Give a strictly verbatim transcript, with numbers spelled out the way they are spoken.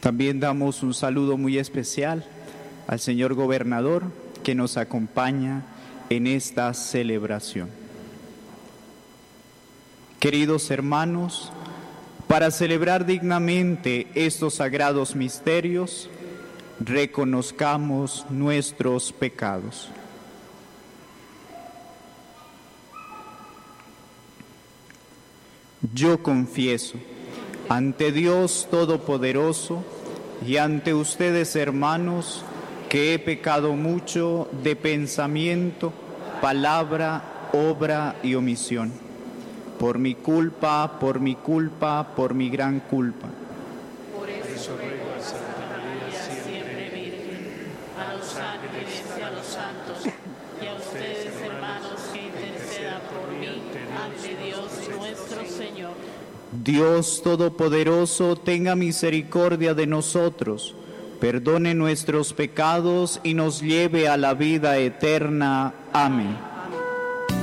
También damos un saludo muy especial al señor gobernador que nos acompaña en esta celebración. Queridos hermanos, para celebrar dignamente estos sagrados misterios, reconozcamos nuestros pecados. Yo confieso ante Dios Todopoderoso y ante ustedes, hermanos, que he pecado mucho de pensamiento, palabra, obra y omisión. Por mi culpa, por mi culpa, por mi gran culpa. Por eso ruego a Santa María, siempre Virgen, a los ángeles y a los santos, y a ustedes, hermanos, que intercedan por mí ante Dios nuestro Señor. Dios Todopoderoso, tenga misericordia de nosotros, perdone nuestros pecados y nos lleve a la vida eterna. Amén.